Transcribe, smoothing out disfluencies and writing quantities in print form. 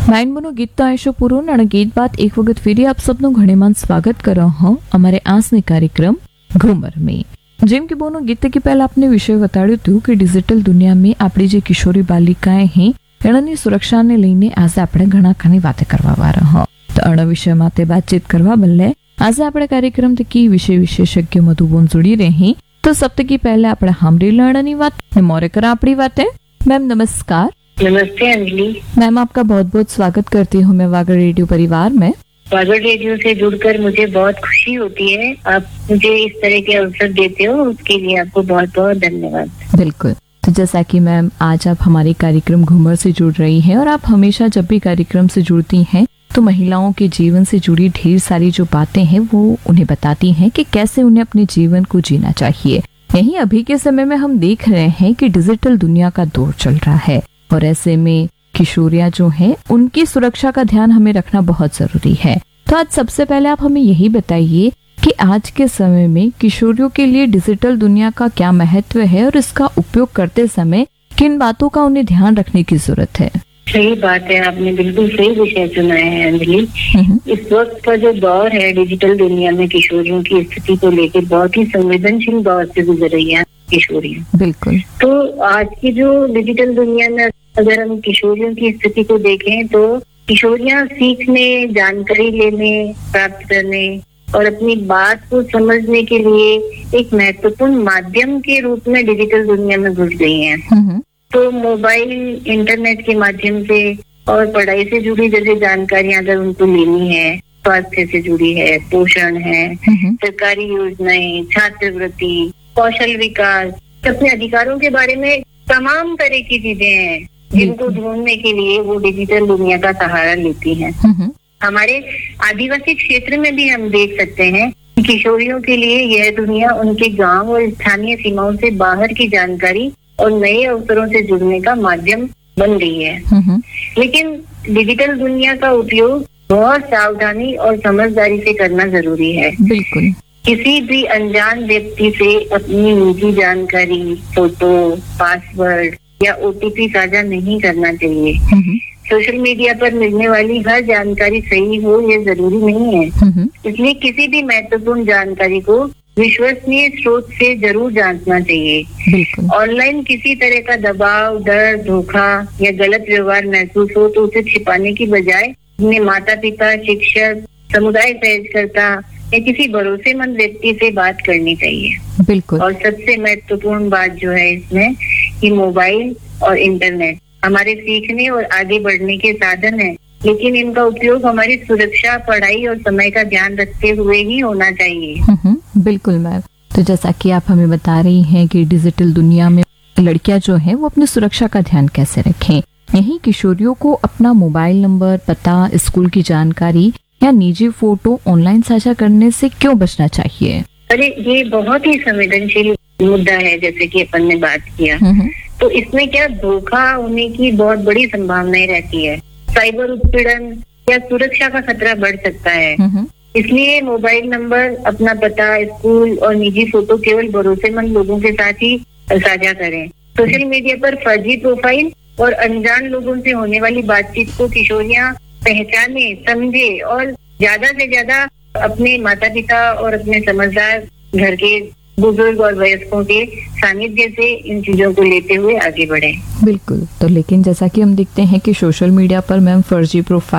માઇન્ડનું ગીત તો આયશો પૂરું અને ગીત બાદ એક વખત ફરી આપ સબનું ઘણીમાન સ્વાગત કરો હું અમારે આજની कार्यक्रम घूमर में। જેમ કે બોનું ગીત કે પહેલા આપને વિષય બતાડ્યું હતું કે ડિજિટલ દુનિયામાં આપણી જે કિશોરી બાલિકાએ હે એની સુરક્ષાને લઈને આજે આપણે ઘણા ખરી વાતો કરવા વાળા હો તો અણ વિષય માટે વાતચીત કરવા બદલે આજે આપણે કાર્યક્રમ की विषय विशेषज्ञ मधुबन जुड़ी रहे तो सप्तकी पहले આપણે સાંભળી લણની વાત ને મોરે કરા આપણી વાતે। मैम नमस्कार। नमस्ते अंजलि मैम, आपका बहुत बहुत स्वागत करती हूँ मैं वागड़ रेडियो परिवार में। वागड़ रेडियो से जुड़कर मुझे बहुत खुशी होती है। आप मुझे इस तरह के अवसर देते हो, उसके लिए आपको बहुत बहुत धन्यवाद। बिल्कुल। तो जैसा कि मैम आज आप हमारे कार्यक्रम घूमर से जुड़ रही हैं और आप हमेशा जब भी कार्यक्रम से जुड़ती हैं तो महिलाओं के जीवन से जुड़ी ढेर सारी जो बातें हैं वो उन्हें बताती हैं कि कैसे उन्हें अपने जीवन को जीना चाहिए। यही अभी के समय में हम देख रहे हैं कि डिजिटल दुनिया का दौर चल रहा है और ऐसे में किशोरियां जो हैं उनकी सुरक्षा का ध्यान हमें रखना बहुत जरूरी है। तो आज सबसे पहले आप हमें यही बताइए कि आज के समय में किशोरियों के लिए डिजिटल दुनिया का क्या महत्व है और इसका उपयोग करते समय किन बातों का उन्हें ध्यान रखने की जरूरत है। सही बात है, आपने बिल्कुल सही विषय चुना है अंजलि। इस वक्त का जो दौर है डिजिटल दुनिया में किशोरियों की स्थिति को लेकर बहुत ही संवेदनशील दौर से गुजर रही है किशोरियां। बिल्कुल। तो आज की जो डिजिटल दुनिया में अगर हम किशोरियों की स्थिति को देखें तो किशोरियां सीखने, जानकारी लेने, प्राप्त करने और अपनी बात को समझने के लिए एक महत्वपूर्ण माध्यम के रूप में डिजिटल दुनिया में घुस गई हैं। तो मोबाइल, इंटरनेट के माध्यम से और पढ़ाई से जुड़ी जैसे जानकारियां अगर उनको लेनी है, स्वास्थ्य से जुड़ी है, पोषण है, सरकारी योजनाएं, छात्रवृत्ति, कौशल विकास, अपने अधिकारों के बारे में तमाम तरह की चीजें हैं जिनको ढूंढने के लिए वो डिजिटल दुनिया का सहारा लेती हैं। हमारे आदिवासी क्षेत्र में भी हम देख सकते हैं कि किशोरियों के लिए यह दुनिया उनके गांव और स्थानीय सीमाओं से बाहर की जानकारी और नए अवसरों से जुड़ने का माध्यम बन गई है। लेकिन डिजिटल दुनिया का उपयोग बहुत सावधानी और समझदारी से करना जरूरी है। बिल्कुल। किसी भी अनजान व्यक्ति से अपनी निजी जानकारी, फोटो, पासवर्ड या ओटीपी साझा नहीं करना चाहिए। सोशल मीडिया पर मिलने वाली हर जानकारी सही हो ये जरूरी नहीं है, इसलिए किसी भी महत्वपूर्ण जानकारी को विश्वसनीय स्रोत से जरूर जांचना चाहिए। ऑनलाइन किसी तरह का दबाव, डर, धोखा या गलत व्यवहार महसूस हो तो उसे छिपाने की बजाय अपने माता पिता, शिक्षक, समुदाय सहयोगकर्ता या किसी भरोसेमंद व्यक्ति से बात करनी चाहिए। बिल्कुल। और सबसे महत्वपूर्ण बात जो है इसमें कि मोबाइल और इंटरनेट हमारे सीखने और आगे बढ़ने के साधन है, लेकिन इनका उपयोग हमारी सुरक्षा, पढ़ाई और समय का ध्यान रखते हुए ही होना चाहिए। बिल्कुल मैम। तो जैसा कि आप हमें बता रही हैं कि डिजिटल दुनिया में लड़कियां जो हैं वो अपनी सुरक्षा का ध्यान कैसे रखें। यही किशोरियों को अपना मोबाइल नंबर, पता, स्कूल की जानकारी या निजी फोटो ऑनलाइन साझा करने से क्यों बचना चाहिए। अरे ये बहुत ही संवेदनशील मुद्दा है, जैसे कि अपन ने बात किया तो इसमें क्या धोखा होने की बहुत बड़ी संभावनाएं रहती है। साइबर उत्पीड़न या सुरक्षा का खतरा बढ़ सकता है, इसलिए मोबाइल नंबर, अपना पता, स्कूल और निजी फोटो केवल भरोसेमंद लोगों के साथ ही साझा करें। सोशल मीडिया पर फर्जी प्रोफाइल और अनजान लोगों से होने वाली बातचीत को किशोरियां पहचाने, समझे और ज्यादा से ज्यादा अपने माता पिता और अपने समझदार घर के बुजुर्ग और वयस्कों के सानिध्य से इन चीजों को लेते हुए आगे बढ़े। बिल्कुल। तो लेकिन जैसा कि हम देखते हैं कि सोशल मीडिया पर मैम फर्जी प्रोफाइल